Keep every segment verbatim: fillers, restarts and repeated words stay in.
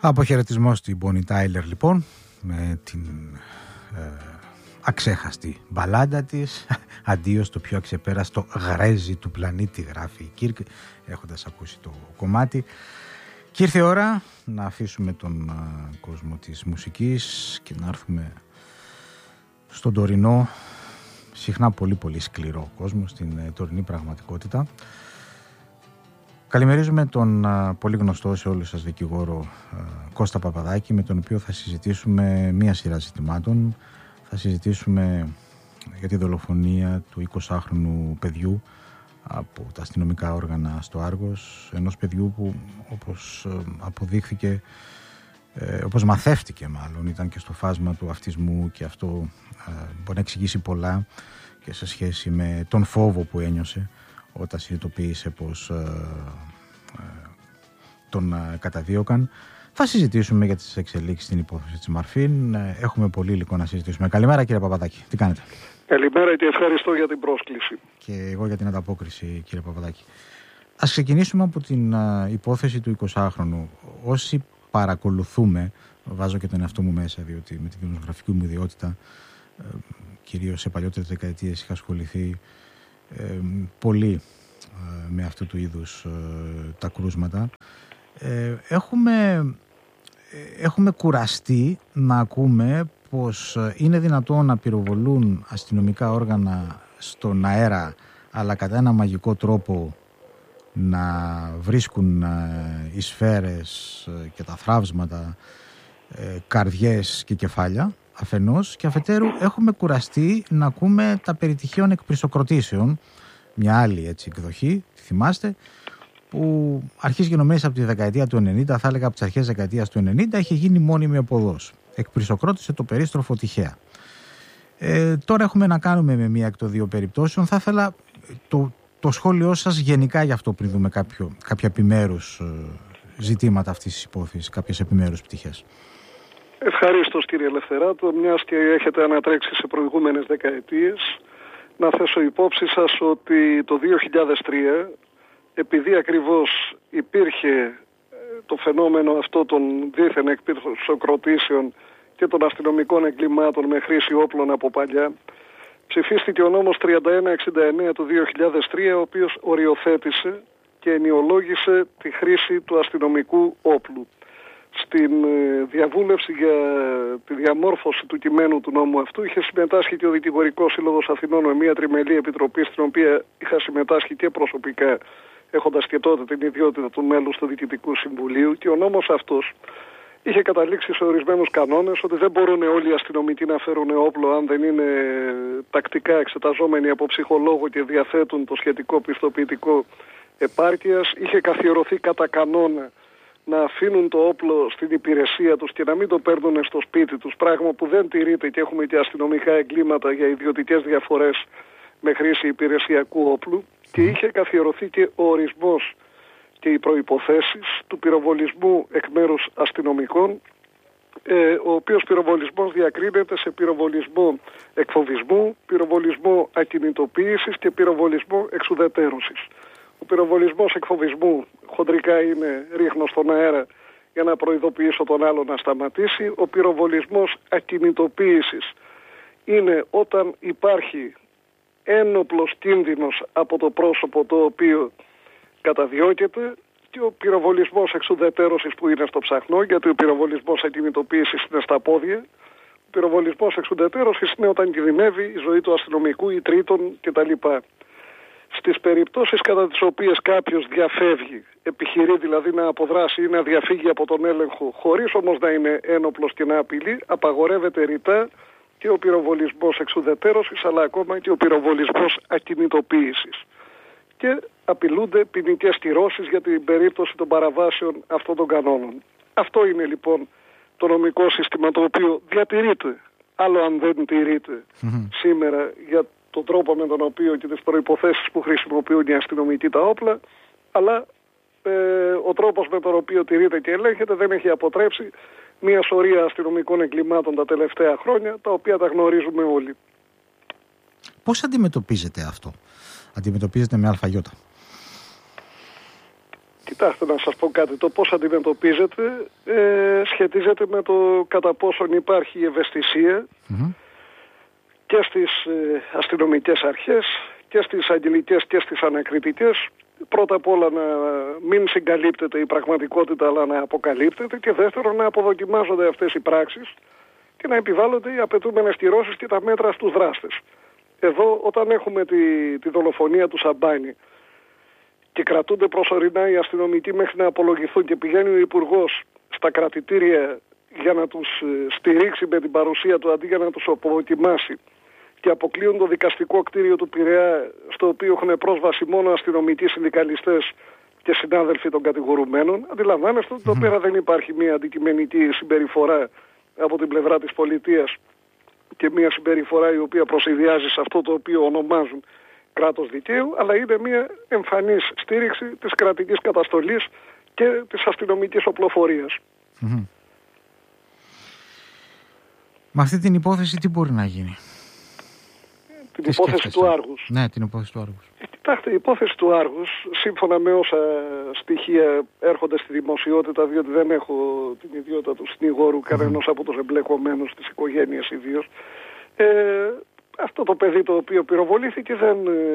Αποχαιρετισμός στην Bonnie Tyler λοιπόν, με την ε, αξέχαστη μπαλάντα της. Αντίο στο πιο αξεπέραστο γρέζι του πλανήτη, γράφει η Κίρκ, έχοντας ακούσει το κομμάτι. Και ήρθε η ώρα να αφήσουμε τον α, κόσμο της μουσικής και να έρθουμε στον τωρινό, συχνά πολύ πολύ σκληρό κόσμο, στην ε, τωρινή πραγματικότητα. Καλημερίζουμε τον α, πολύ γνωστό σε όλους σας δικηγόρο α, Κώστα Παπαδάκη, με τον οποίο θα συζητήσουμε μία σειρά ζητημάτων. Θα συζητήσουμε για τη δολοφονία του εικοσάχρονου παιδιού από τα αστυνομικά όργανα στο Άργος, ενός παιδιού που, όπως αποδείχθηκε, ε, όπως μαθεύτηκε μάλλον, ήταν και στο φάσμα του αυτισμού, και αυτό ε, μπορεί να εξηγήσει πολλά και σε σχέση με τον φόβο που ένιωσε όταν συνειδητοποίησε πως ε, ε, τον ε, καταδίωκαν. Θα συζητήσουμε για τις εξελίξεις στην υπόθεση της Μαρφίν. Έχουμε πολύ υλικό να συζητήσουμε. Καλημέρα κύριε Παπαδάκη, τι κάνετε? Καλημέρα και ευχαριστώ για την πρόσκληση. Και εγώ για την ανταπόκριση κύριε Παπαδάκη. Ας ξεκινήσουμε από την α, υπόθεση του εικοσάχρονου. Όσοι παρακολουθούμε, βάζω και τον εαυτό μου μέσα, διότι με τη δημοσιογραφική μου ιδιότητα ε, κυρίως σε παλιότερες δεκαετίες είχα ασχοληθεί ε, πολύ ε, με αυτού του είδους ε, τα κρούσματα. Ε, έχουμε, έχουμε κουραστεί να ακούμε πως είναι δυνατόν να πυροβολούν αστυνομικά όργανα στον αέρα, αλλά κατά ένα μαγικό τρόπο να βρίσκουν οι σφαίρες και τα θράψματα, καρδιές και κεφάλια αφενός, και αφετέρου έχουμε κουραστεί να ακούμε τα περί τυχαίων εκπυρσοκροτήσεων, μια άλλη έτσι εκδοχή, θυμάστε, που αρχίζει γενομένης από τη δεκαετία του ενενήντα, θα έλεγα από τις αρχές της δεκαετίας του ενενήντα, είχε γίνει μόνιμη οποδός. Εκπυρσοκρότησε το περίστροφο τυχαία. Ε, τώρα έχουμε να κάνουμε με μία εκ των δύο περιπτώσεων. Θα ήθελα το, το σχόλιο σας γενικά γι' αυτό, πριν δούμε κάποιο, κάποια επιμέρους ζητήματα αυτής της υπόθεσης, κάποιες επιμέρους πτυχές. Ευχαρίστως κύριε Ελευθεράτο, μιας και έχετε ανατρέξει σε προηγούμενες δεκαετίες, να θέσω υπόψη σας ότι το δύο χιλιάδες τρία, επειδή ακριβώς υπήρχε το φαινόμενο αυτό των δίθεν εκπυρσοκροτήσεων και των αστυνομικών εγκλημάτων με χρήση όπλων από παλιά, ψηφίστηκε ο νόμος τριάντα ένα εξήντα εννέα του δύο χιλιάδες τρία, ο οποίος οριοθέτησε και ενιολόγησε τη χρήση του αστυνομικού όπλου. Στην διαβούλευση για τη διαμόρφωση του κειμένου του νόμου αυτού είχε συμμετάσχει και ο Δικηγορικός Σύλλογος Αθηνών με μια τριμελή επιτροπή, στην οποία είχα συμμετάσχει και προσωπικά, έχοντας και τότε την ιδιότητα του μέλους του Διοικητικού Συμβουλίου, και ο νόμος αυτός είχε καταλήξει σε ορισμένους κανόνες ότι δεν μπορούν όλοι οι αστυνομικοί να φέρουν όπλο αν δεν είναι τακτικά εξεταζόμενοι από ψυχολόγο και διαθέτουν το σχετικό πιστοποιητικό επάρκειας. Είχε καθιερωθεί κατά κανόνα να αφήνουν το όπλο στην υπηρεσία τους και να μην το παίρνουν στο σπίτι τους, πράγμα που δεν τηρείται, και έχουμε και αστυνομικά εγκλήματα για ιδιωτικές διαφορές με χρήση υπηρεσιακού όπλου. Και είχε καθιερωθεί και ο ορισμός και οι προϋποθέσεις του πυροβολισμού εκ μέρους αστυνομικών, ε, ο οποίος πυροβολισμός διακρίνεται σε πυροβολισμό εκφοβισμού, πυροβολισμό ακινητοποίησης και πυροβολισμό εξουδετερώσης. Ο πυροβολισμός εκφοβισμού χοντρικά είναι ρίχνω στον αέρα για να προειδοποιήσω τον άλλο να σταματήσει. Ο πυροβολισμός ακινητοποίησης είναι όταν υπάρχει ένοπλος κίνδυνος από το πρόσωπο το οποίο καταδιώκεται, και ο πυροβολισμός εξουδετερώσης που είναι στο ψαχνό, γιατί ο πυροβολισμός ακινητοποίησης είναι στα πόδια. Ο πυροβολισμός εξουδετερώσης είναι όταν κινδυνεύει η ζωή του αστυνομικού ή τρίτων κτλ. Στις περιπτώσεις κατά τις οποίες κάποιος διαφεύγει, επιχειρεί δηλαδή να αποδράσει ή να διαφύγει από τον έλεγχο, χωρίς όμως να είναι ένοπλος και να απειλεί, απαγορεύεται ρητά και ο πυροβολισμός εξουδετερώσης, αλλά ακόμα και ο πυροβολισμός ακινητοποίησης. Και απειλούνται ποινικές κυρώσεις για την περίπτωση των παραβάσεων αυτών των κανόνων. Αυτό είναι λοιπόν το νομικό σύστημα, το οποίο διατηρείται, άλλο αν δεν τηρείται mm-hmm. σήμερα, για τον τρόπο με τον οποίο και τις προϋποθέσεις που χρησιμοποιούν οι αστυνομικοί τα όπλα, αλλά ε, ο τρόπος με τον οποίο τηρείται και ελέγχεται δεν έχει αποτρέψει μια σωρία αστυνομικών εγκλημάτων τα τελευταία χρόνια, τα οποία τα γνωρίζουμε όλοι. Πώς αντιμετωπίζετε αυτό? Αντιμετωπίζετε με αλφαγιώτα? Κοιτάξτε, να σας πω κάτι. Το πώς αντιμετωπίζετε ε, σχετίζεται με το κατά πόσον υπάρχει ευαισθησία mm-hmm. και στις ε, αστυνομικές αρχές και στις αγγελικές και στις ανακριτικές. Πρώτα απ' όλα να μην συγκαλύπτεται η πραγματικότητα, αλλά να αποκαλύπτεται, και δεύτερον να αποδοκιμάζονται αυτές οι πράξεις και να επιβάλλονται οι απαιτούμενες κυρώσεις και τα μέτρα στους δράστες. Εδώ, όταν έχουμε τη, τη δολοφονία του Σαμπάνη και κρατούνται προσωρινά οι αστυνομικοί μέχρι να απολογηθούν και πηγαίνει ο Υπουργός στα κρατητήρια για να τους στηρίξει με την παρουσία του αντί για να τους αποδοκιμάσει, και αποκλείουν το δικαστικό κτίριο του Πειραιά, στο οποίο έχουν πρόσβαση μόνο αστυνομικοί, συνδικαλιστές και συνάδελφοι των κατηγορουμένων, αντιλαμβάνεστε ότι mm-hmm. εδώ πέρα δεν υπάρχει μια αντικειμενική συμπεριφορά από την πλευρά της πολιτείας και μια συμπεριφορά η οποία προσυδειάζει σε αυτό το οποίο ονομάζουν κράτος δικαίου, αλλά είναι μια εμφανής στήριξη της κρατικής καταστολής και της αστυνομικής οπλοφορίας. Mm-hmm. Με αυτή την υπόθεση τι μπορεί να γίνει? Την τι υπόθεση του Άργους. Ναι, την υπόθεση του Άργους. Κοιτάξτε, η υπόθεση του Άργους, σύμφωνα με όσα στοιχεία έρχονται στη δημοσιότητα, διότι δεν έχω την ιδιότητα του συνηγόρου κανένας mm-hmm. από τους εμπλεκομένους της οικογένειας ιδίως, ε, αυτό το παιδί το οποίο πυροβολήθηκε δεν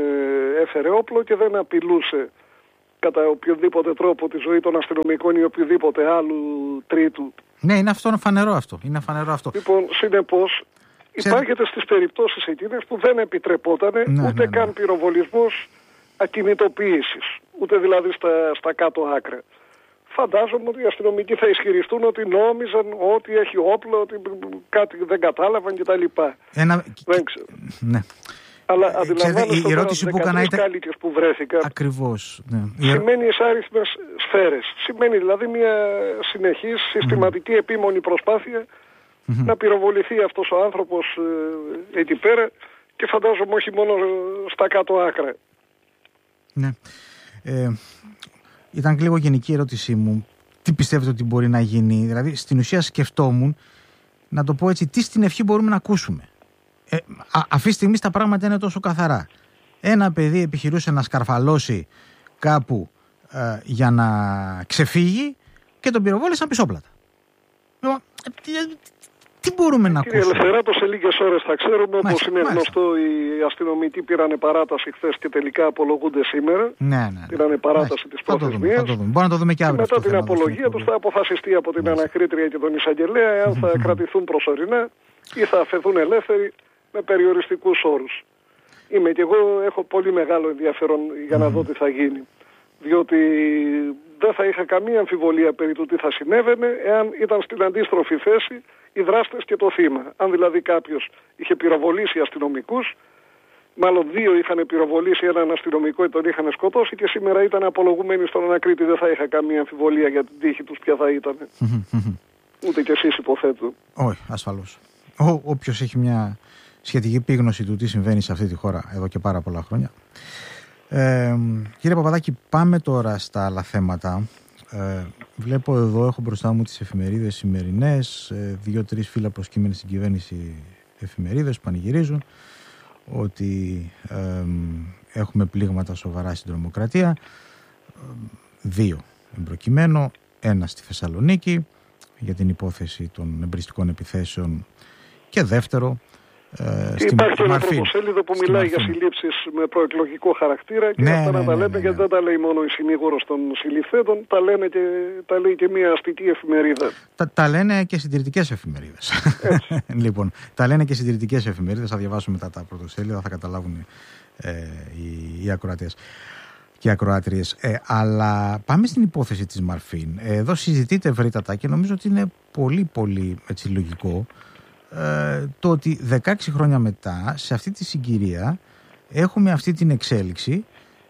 ε, έφερε όπλο και δεν απειλούσε κατά οποιοδήποτε τρόπο τη ζωή των αστυνομικών ή οποιοδήποτε άλλου τρίτου. Ναι, είναι αυτό, είναι φανερό αυτό. Είναι φανερό αυτό. Λοιπόν, συνεπώς, υπάρχεται στις περιπτώσεις εκείνες που δεν επιτρεπότανε ναι, ούτε ναι, ναι. καν πυροβολισμός ακινητοποίησης, ούτε δηλαδή στα, στα κάτω άκρα. Φαντάζομαι ότι οι αστυνομικοί θα ισχυριστούν ότι νόμιζαν ότι έχει όπλο, ότι κάτι δεν κατάλαβαν κτλ. Ένα... Δεν ξέρω. Ναι. Αλλά αντιλαμβάνεστε η ερώτηση που έκανα ήταν... κάλικες που βρέθηκαν. Ακριβώς. Ναι. Σημαίνει εσάριθμες σφαίρες. Σημαίνει δηλαδή μια συνεχής, συστηματική, mm. επίμονη προσπάθεια mm-hmm. να πυροβοληθεί αυτός ο άνθρωπος ε, εκεί πέρα, και φαντάζομαι όχι μόνο στα κάτω άκρα. Ναι. Ε, ήταν λίγο γενική η ερώτησή μου. Τι πιστεύετε ότι μπορεί να γίνει? Δηλαδή, στην ουσία σκεφτόμουν, να το πω έτσι, τι στην ευχή μπορούμε να ακούσουμε. Ε, α, αυτή τη στιγμή τα πράγματα είναι τόσο καθαρά. Ένα παιδί επιχειρούσε να σκαρφαλώσει κάπου ε, για να ξεφύγει και τον πυροβόλησαν πισόπλατα. Ε, τι, τι μπορούμε να Κύριε ακούσουμε? Ελευθεράτο, σε λίγες ώρες θα ξέρουμε. Όπως είναι μάλιστα. γνωστό, οι αστυνομικοί πήρανε παράταση χθες και τελικά απολογούνται σήμερα. Ναι, ναι, ναι. Πήρανε παράταση της προθεσμίας. Μπορούμε να το δούμε και αύριο. Μετά την απολογία τους θα αποφασιστεί από την μάλιστα. ανακρίτρια και τον εισαγγελέα εάν θα κρατηθούν προσωρινά ή θα αφαιθούν ελεύθεροι με περιοριστικούς όρους. Είμαι και εγώ, έχω πολύ μεγάλο ενδιαφέρον για να mm. δω τι θα γίνει. Διότι δεν θα είχα καμία αμφιβολία περί του τι θα συνέβαινε εάν ήταν στην αντίστροφη θέση οι δράστες και το θύμα. Αν δηλαδή κάποιος είχε πυροβολήσει αστυνομικούς, μάλλον δύο είχαν πυροβολήσει έναν αστυνομικό και τον είχαν σκοτώσει, και σήμερα ήταν απολογουμένοι στον ανακρίτη, δεν θα είχα καμία αμφιβολία για την τύχη τους ποια θα ήταν. Ούτε κι εσείς υποθέτω. Όχι, ασφαλώς. Ό, όποιος έχει μια σχετική επίγνωση του τι συμβαίνει σε αυτή τη χώρα εδώ και πάρα πολλά χρόνια. Ε, κύριε Παπαδάκη, πάμε τώρα στα άλλα θέματα. Ε, βλέπω εδώ, έχω μπροστά μου τις εφημερίδες σημερινές, ε, δύο-τρεις φύλλα προσκύμενες στην κυβέρνηση εφημερίδες που πανηγυρίζουν ότι ε, έχουμε πλήγματα σοβαρά στην τρομοκρατία. Δύο εμπροκειμένο, ένα στη Θεσσαλονίκη για την υπόθεση των εμπριστικών επιθέσεων, και δεύτερο Ε, Υπάρχει ένα πρωτοσέλιδο που μιλάει για συλλήψεις με προεκλογικό χαρακτήρα, και ναι, αυτά ναι, να τα ναι, λέτε, ναι, ναι. γιατί δεν τα λέει μόνο η συνήγορος των συλληφθέντων, τα, λένε και, τα λέει και μια αστική εφημερίδα. Τα, τα λένε και συντηρητικές εφημερίδες. Λοιπόν, τα λένε και συντηρητικές εφημερίδες. Θα διαβάσω μετά τα πρωτοσέλιδα, θα καταλάβουν ε, οι, οι ακροατές και οι ακροάτριες. Ε, αλλά πάμε στην υπόθεση της Μαρφίν. Ε, εδώ συζητείται ευρύτατα και νομίζω ότι είναι πολύ πολύ έτσι, λογικό το ότι δεκαέξι χρόνια μετά, σε αυτή τη συγκυρία, έχουμε αυτή την εξέλιξη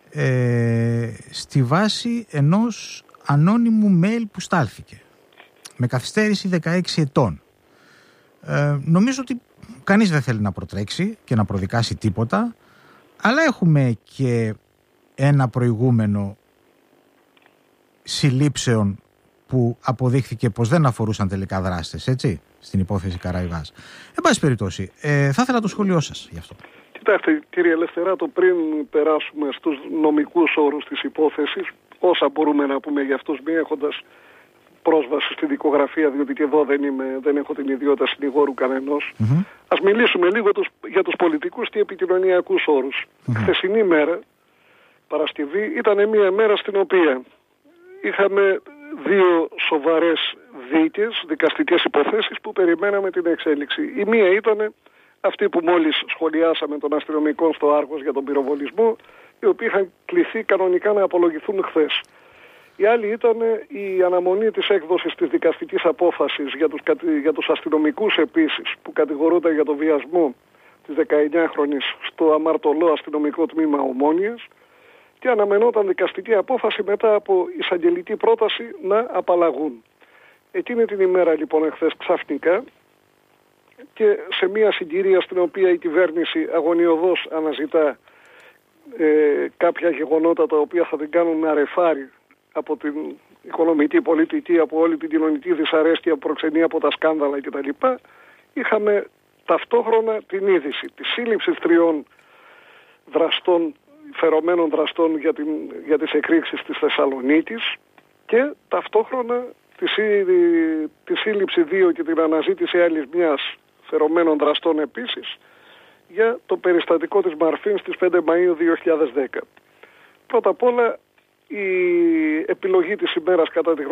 ε, στη βάση ενός ανώνυμου mail που στάλθηκε με καθυστέρηση δεκαέξι ετών. Ε, νομίζω ότι κανείς δεν θέλει να προτρέξει και να προδικάσει τίποτα, αλλά έχουμε και ένα προηγούμενο συλλήψεων που αποδείχθηκε πως δεν αφορούσαν τελικά δράστες, έτσι, στην υπόθεση Καραϊβάς. Εν πάση περιπτώσει, ε, θα ήθελα το σχόλιο σας γι' αυτό. Κοιτάξτε, κύριε Ελευθεράτο, πριν περάσουμε στους νομικούς όρους της υπόθεσης, όσα μπορούμε να πούμε για αυτούς, μη έχοντας πρόσβαση στη δικογραφία, διότι και εδώ δεν, είμαι, δεν έχω την ιδιότητα συνηγόρου κανενός. Mm-hmm. Ας μιλήσουμε λίγο τους, για τους πολιτικούς και επικοινωνιακούς όρους. Mm-hmm. Χθεσινή μέρα, Παρασκευή, ήταν μια μέρα στην οποία είχαμε δύο σοβαρές δίκες, δικαστικές υποθέσεις που περιμέναμε την εξέλιξη. Η μία ήταν αυτή που μόλις σχολιάσαμε των αστυνομικών στο Άργος για τον πυροβολισμό, οι οποίοι είχαν κληθεί κανονικά να απολογηθούν χθες. Η άλλη ήταν η αναμονή της έκδοσης της δικαστικής απόφασης για τους, για τους αστυνομικούς επίσης που κατηγορούνται για το βιασμό της δεκαεννιάχρονης στο αμαρτωλό αστυνομικό τμήμα Ομόνιας και αναμενόταν δικαστική απόφαση μετά από εισαγγελική πρόταση να απαλλαγούν. Εκείνη την ημέρα λοιπόν εχθές ξαφνικά και σε μια συγκυρία στην οποία η κυβέρνηση αγωνιωδώς αναζητά ε, κάποια γεγονότα τα οποία θα την κάνουν να ρεφάρει από την οικονομική πολιτική, από όλη την κοινωνική δυσαρέσκεια που προξενεί από τα σκάνδαλα κτλ. Είχαμε ταυτόχρονα την είδηση της σύλληψης τριών δραστών, φερωμένων δραστών για, την, για τις εκρήξεις της Θεσσαλονίκης και ταυτόχρονα τη, τη σύλληψη δύο και την αναζήτηση άλλης μιας φερωμένων δραστών επίσης για το περιστατικό της Μαρφίν στις πέντε Μαΐου δύο χιλιάδες δέκα. Πρώτα απ' όλα η επιλογή της ημέρας κατά τη